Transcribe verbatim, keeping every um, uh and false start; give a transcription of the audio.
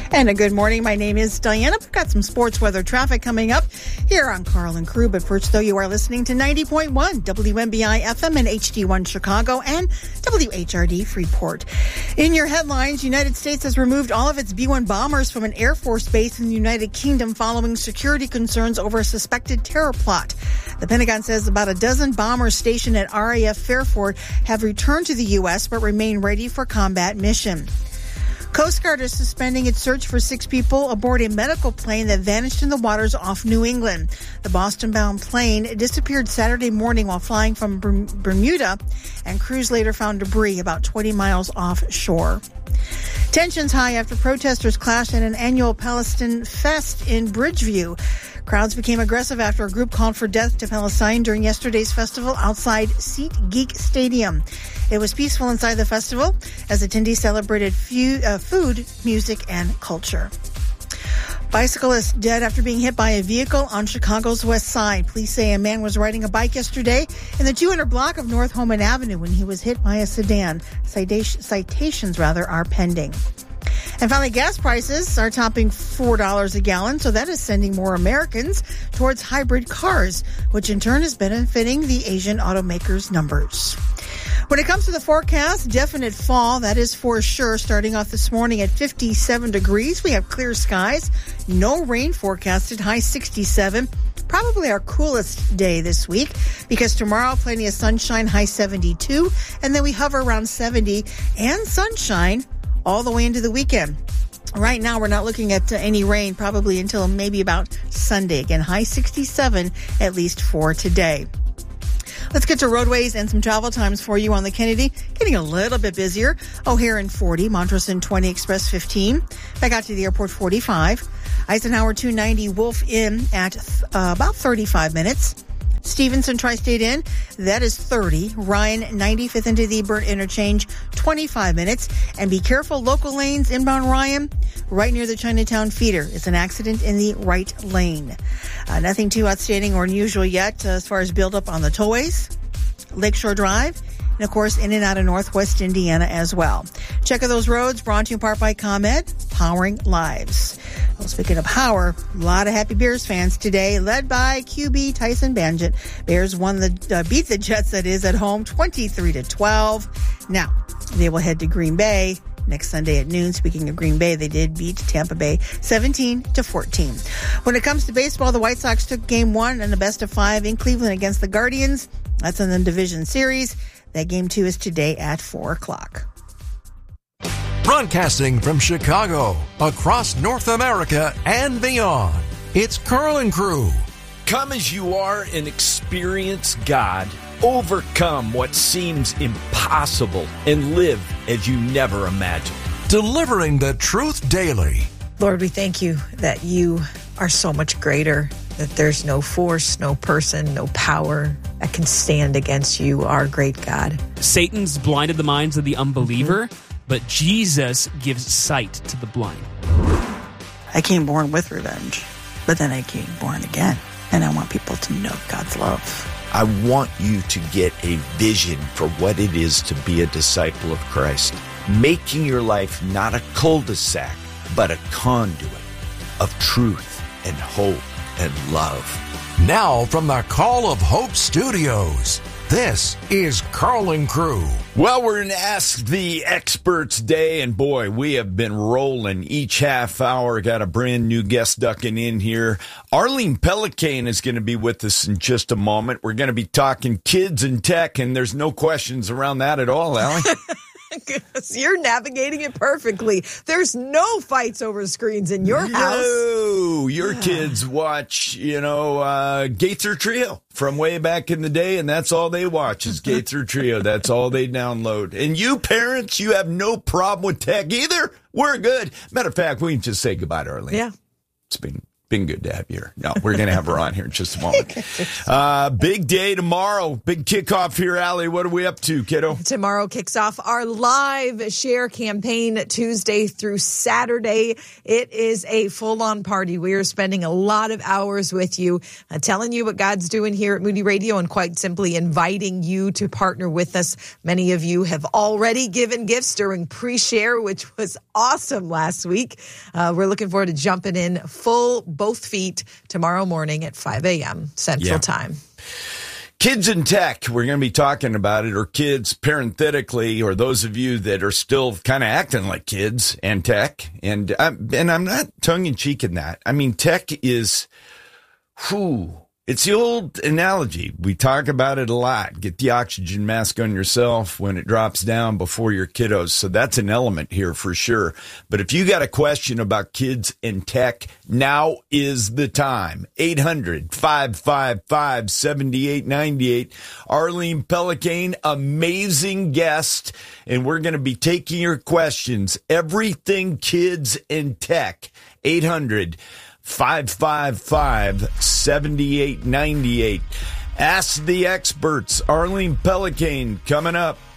And a good morning. My name is Diana. We've got some sports weather traffic coming up here on Carl and Crew. But first, though, you are listening to ninety point one W M B I F M and H D one Chicago and W H R D Freeport. In your headlines, United States has removed all of its B one bombers from an Air Force base in the United Kingdom following security concerns over a suspected terror plot. The Pentagon says about a dozen bombers stationed at R A F Fairford have returned to the U S but remain ready for combat mission. Coast Guard is suspending its search for six people aboard a medical plane that vanished in the waters off New England. The Boston-bound plane disappeared Saturday morning while flying from Bermuda, and crews later found debris about twenty miles offshore. Tensions high after protesters clashed at an annual Palestine Fest in Bridgeview. Crowds became aggressive after a group called for death to Palestine during yesterday's festival outside SeatGeek Stadium. It was peaceful inside the festival as attendees celebrated few, uh, food, music, and culture. Bicyclist dead after being hit by a vehicle on Chicago's west side. Police say a man was riding a bike yesterday in the two hundred block of North Homan Avenue when he was hit by a sedan. Citation, citations, rather, are pending. And finally, gas prices are topping four dollars a gallon, so that is sending more Americans towards hybrid cars, which in turn is benefiting the Asian automakers' numbers. When it comes to the forecast, definite fall, that is for sure. Starting off this morning at fifty-seven degrees, we have clear skies, no rain forecasted, high sixty-seven. Probably our coolest day this week because tomorrow plenty of sunshine, high seventy-two, and then we hover around seventy and sunshine all the way into the weekend. Right now, we're not looking at uh, any rain probably until maybe about Sunday. Again, high sixty-seven at least for today. Let's get to roadways and some travel times for you on the Kennedy. Getting a little bit busier. O'Hare in forty, Montrose in twenty, Express fifteen. Back out to the airport, forty-five. Eisenhower two ninety, Wolf Inn at uh, about thirty-five minutes. Stevenson Tri-State Inn, that is thirty. Ryan, ninety-fifth into the Burnt Interchange, twenty-five minutes. And be careful, local lanes inbound Ryan, right near the Chinatown feeder. It's an accident in the right lane. Uh, nothing too outstanding or unusual yet uh, as far as buildup on the tollways. Lakeshore Drive, and of course, in and out of Northwest Indiana as well. Check out those roads, brought to you in part by ComEd, powering lives. Well, speaking of power, a lot of happy Bears fans today, led by Q B Tyson Bagent. Bears won the uh, beat the Jets, that is, at home, twenty-three to twelve. Now, they will head to Green Bay next Sunday at noon. Speaking of Green Bay, they did beat Tampa Bay seventeen to fourteen. When it comes to baseball, the White Sox took game one and a best of five in Cleveland against the Guardians. That's in the division series. That game two is today at four o'clock. Broadcasting from Chicago, across North America and beyond, it's Carl and Crew. Come as you are and experience God. Overcome what seems impossible and live as you never imagined. Delivering the truth daily. Lord, we thank you that you are so much greater, that there's no force, no person, no power that can stand against you, our great God. Satan's blinded the minds of the unbeliever, mm-hmm. but Jesus gives sight to the blind. I came born with revenge, but then I came born again, and I want people to know God's love. I want you to get a vision for what it is to be a disciple of Christ, making your life not a cul-de-sac, but a conduit of truth and hope and love. Now from the Call of Hope Studios, this is Carl and Crew. Well, we're in Ask the Experts Day, and boy, we have been rolling each half hour. Got a brand new guest ducking in here. Arlene Pellicane is going to be with us in just a moment. We're going to be talking kids and tech, and there's no questions around that at all, Allie. You're navigating it perfectly. There's no fights over screens in your no, house. No, your kids watch, you know, uh, Gaither Trio from way back in the day, and that's all they watch is Gaither Trio. That's all they download. And you parents, you have no problem with tech either. We're good. Matter of fact, we can just say goodbye to Arlene. Yeah. It's been been good to have you here. No, we're going to have her on here in just a moment. Uh, big day tomorrow. Big kickoff here, Allie. What are we up to, kiddo? Tomorrow kicks off our live share campaign Tuesday through Saturday. It is a full-on party. We are spending a lot of hours with you, uh, telling you what God's doing here at Moody Radio and quite simply inviting you to partner with us. Many of you have already given gifts during pre-share, which was awesome last week. Uh, we're looking forward to jumping in full both feet tomorrow morning at five a.m. Central yeah. Time. Kids in tech, we're going to be talking about it, or kids parenthetically, or those of you that are still kind of acting like kids and tech. And I'm, and I'm not tongue-in-cheek in that. I mean, tech is, whew, it's the old analogy. We talk about it a lot. Get the oxygen mask on yourself when it drops down before your kiddos. So that's an element here for sure. But if you got a question about kids and tech, now is the time. eight hundred, five five five, seven eight nine eight. Arlene Pellicane, amazing guest. And we're going to be taking your questions. Everything kids and tech. eight hundred, five five five, seven eight nine eight. Ask the experts. Arlene Pellicane coming up.